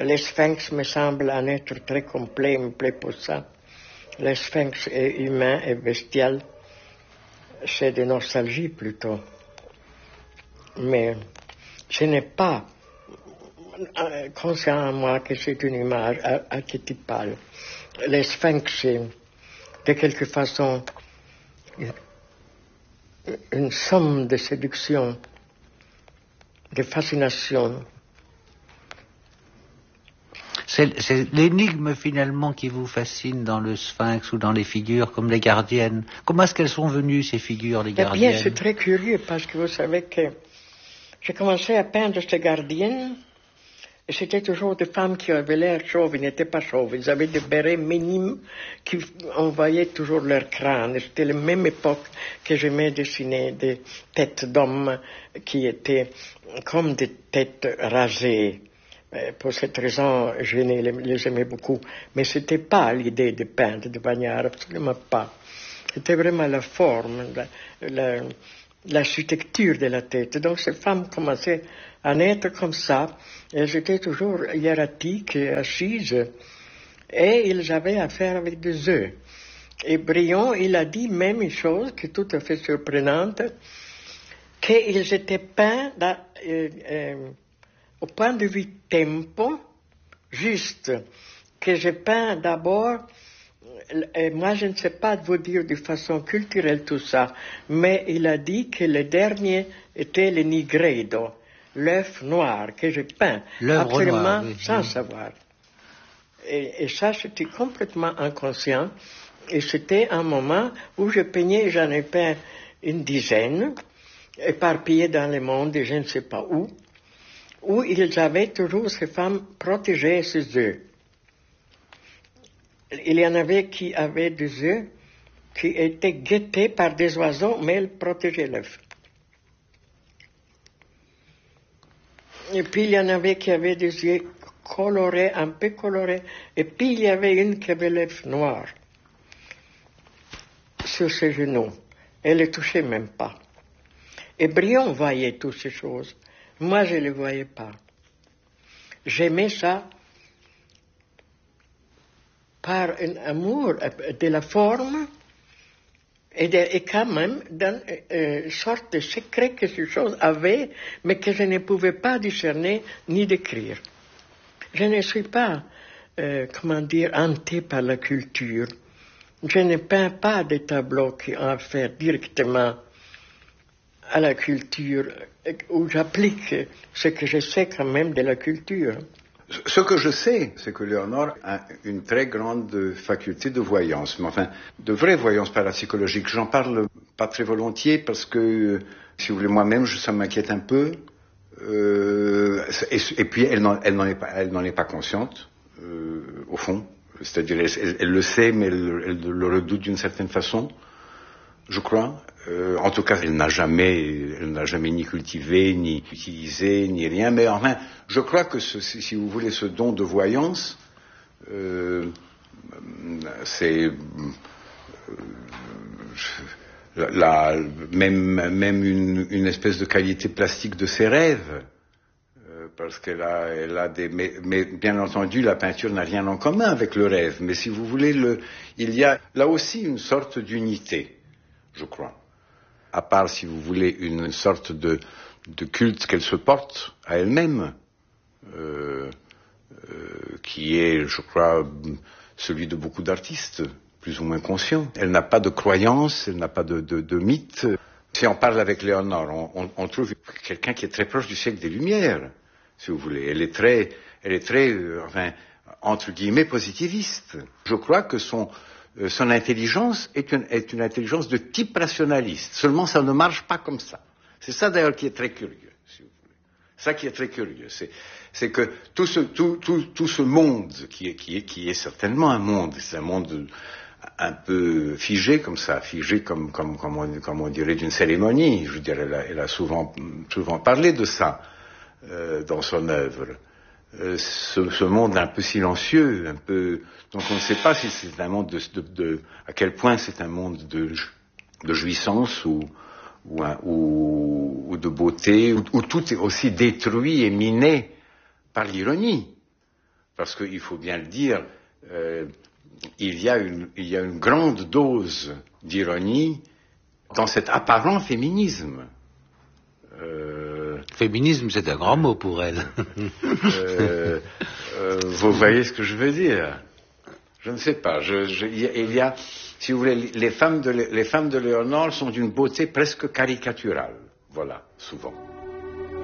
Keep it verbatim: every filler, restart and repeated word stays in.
Les sphinx me semblent un être très complet, il me plaît pour ça. Les sphinx est humain et bestial, c'est de nostalgie plutôt. Mais ce n'est pas conscient à moi que c'est une image archétypale. Les sphinx, c'est de quelque façon une, une somme de séduction, de fascination. C'est, c'est l'énigme finalement qui vous fascine dans le sphinx ou dans les figures comme les gardiennes. Comment est-ce qu'elles sont venues ces figures, les gardiennes? Eh bien, c'est très curieux parce que vous savez que j'ai commencé à peindre ces gardiennes et c'était toujours des femmes qui avaient l'air chauves, ils n'étaient pas chauves. Ils avaient des bérets minimes qui envoyaient toujours leur crâne. C'était la même époque que j'aimais dessiner des têtes d'hommes qui étaient comme des têtes rasées. Pour cette raison, je les, les aimais beaucoup. Mais ce n'était pas l'idée de peindre de Bagnard, absolument pas. C'était vraiment la forme, la, la, l'architecture de la tête. Donc ces femmes commençaient à naître comme ça. Elles étaient toujours hiératiques et assises. Et ils avaient affaire avec des œufs. Et Brion, il a dit même une chose qui est tout à fait surprenante, qu'ils étaient peints dans, euh, euh, au point de vue tempo, juste, que je peins d'abord, et moi je ne sais pas vous dire de façon culturelle tout ça, mais il a dit que le dernier était le nigredo, l'œuf noir, que je peins, L'œuvre absolument noire, oui. sans savoir. Et, et ça, c'était complètement inconscient, et c'était un moment où je peignais, j'en ai peint une dizaine, éparpillées dans le monde, et je ne sais pas où, où ils avaient toujours ces femmes protégées ces œufs. Il y en avait qui avaient des œufs qui étaient guettés par des oiseaux, mais elles protégeaient l'œuf. Et puis il y en avait qui avaient des yeux colorés, un peu colorés, et puis il y avait une qui avait l'œuf noir sur ses genoux. Elle ne les touchait même pas. Et Brion voyait toutes ces choses. Moi, je ne les voyais pas. J'aimais ça par un amour de la forme et, de, et quand même d'une euh, sorte de secret que ces choses avaient, mais que je ne pouvais pas discerner ni décrire. Je ne suis pas, euh, comment dire, hanté par la culture. Je ne peins pas des tableaux qui ont affaire directement à la culture, où j'applique ce que je sais quand même de la culture. Ce que je sais, c'est que Léonore a une très grande faculté de voyance, mais enfin, de vraie voyance parapsychologique. J'en parle pas très volontiers parce que, si vous voulez, moi-même, ça m'inquiète un peu. Euh, et, et puis, elle n'en, elle n'en est pas, elle n'en est pas consciente, euh, au fond. C'est-à-dire, elle, elle, elle le sait, mais elle, elle le redoute d'une certaine façon, je crois. Euh, en tout cas, elle n'a jamais, elle n'a jamais ni cultivé, ni utilisé, ni rien. Mais enfin, je crois que ce, si vous voulez, ce don de voyance, euh, c'est euh, la, même, même une, une espèce de qualité plastique de ses rêves, euh, parce qu'elle a, elle a des. Mais, mais bien entendu, la peinture n'a rien en commun avec le rêve. Mais si vous voulez, le, il y a là aussi une sorte d'unité, je crois. À part, si vous voulez, une sorte de, de culte qu'elle se porte à elle-même, euh, euh, qui est, je crois, celui de beaucoup d'artistes, plus ou moins conscients. Elle n'a pas de croyance, elle n'a pas de, de, de mythe. Si on parle avec Léonore, on, on, on trouve quelqu'un qui est très proche du siècle des Lumières, si vous voulez. Elle est très, elle est très, euh, enfin, entre guillemets, positiviste. Je crois que son... Son intelligence est une, est une intelligence de type rationaliste. Seulement, ça ne marche pas comme ça. C'est ça, d'ailleurs, qui est très curieux, si vous voulez. Ça qui est très curieux. C'est, c'est que tout ce, tout, tout, tout ce monde, qui est, qui est, qui est certainement un monde, c'est un monde un peu figé comme ça, figé comme, comme, comme, on, comme on dirait d'une cérémonie. Je veux dire, elle a, elle a souvent, souvent parlé de ça, euh, dans son œuvre. Euh, ce, ce monde un peu silencieux, un peu, donc on ne sait pas si c'est un monde de, de, de à quel point c'est un monde de, de jouissance ou, ou, un, ou, ou de beauté, où, où tout est aussi détruit et miné par l'ironie. Parce qu'il faut bien le dire, euh, il y a une, il y a une grande dose d'ironie dans cet apparent féminisme. Euh, Féminisme, c'est un grand mot pour elle. euh, euh, vous voyez ce que je veux dire? Je ne sais pas. Je, je, il y a, si vous voulez, les femmes de, les femmes de Léonore sont d'une beauté presque caricaturale. Voilà, souvent.